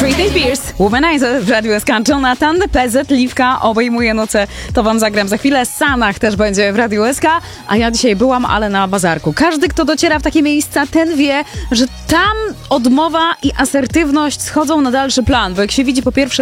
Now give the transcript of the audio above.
Britney Spears, Womanizer w Radiu SK, Jonathan, PZ, Liwka, obejmuje noce, to wam zagram za chwilę. Sanach też będzie w Radiu SK, a ja dzisiaj byłam, ale na bazarku. Każdy, kto dociera w takie miejsca, ten wie, że tam odmowa i asertywność schodzą na dalszy plan, bo jak się widzi po pierwsze